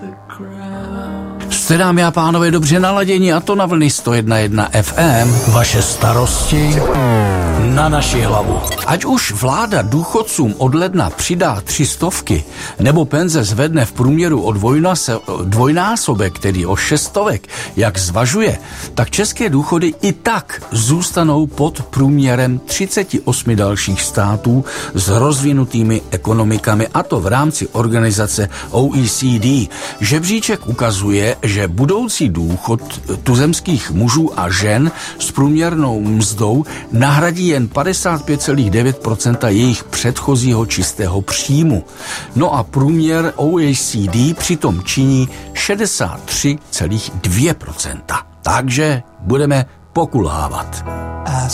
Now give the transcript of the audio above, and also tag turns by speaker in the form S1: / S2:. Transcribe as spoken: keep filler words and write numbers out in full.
S1: Jste, dámy a pánové, dobře naladěni, a to na vlny sto jedna celá jedna F M. Vaše starosti na naši hlavu. Ať už vláda důchodcům od ledna přidá tři stovky, nebo penze zvedne v průměru o dvojnase, dvojnásobek, tedy o šestovek, jak zvažuje, tak české důchody i tak zůstanou pod průměrem třicet osm dalších států s rozvinutými ekonomikami, a to v rámci organizace O E C D. Žebříček ukazuje, že budoucí důchod tuzemských mužů a žen s průměrnou mzdou nahradí jen padesát pět celá devět procenta jejich předchozího čistého příjmu. No a průměr O E C D přitom činí šedesát tři celá dvě procenta. Takže budeme pokulhávat.